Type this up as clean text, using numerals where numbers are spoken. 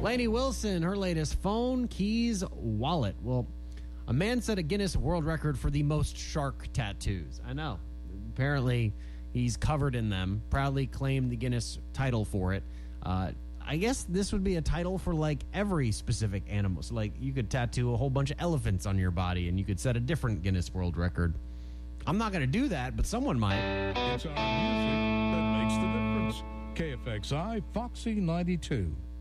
Lainey Wilson, her latest phone, keys, wallet. Well, a man set a Guinness World Record for the most shark tattoos. I know. Apparently, he's covered in them. Proudly claimed the Guinness title for it. I guess this would be a title for like every specific animal. So like you could tattoo a whole bunch of elephants on your body and you could set a different Guinness World Record. I'm not going to do that, but someone might. It's our music that makes the difference. KFXI Foxy 92.